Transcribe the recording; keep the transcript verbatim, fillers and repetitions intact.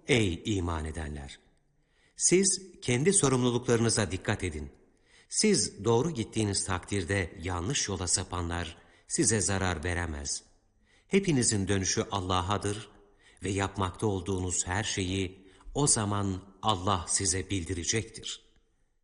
Ey iman edenler! Siz kendi sorumluluklarınıza dikkat edin. Siz doğru gittiğiniz takdirde yanlış yola sapanlar size zarar veremez. Hepinizin dönüşü Allah'adır ve yapmakta olduğunuz her şeyi o zaman Allah size bildirecektir.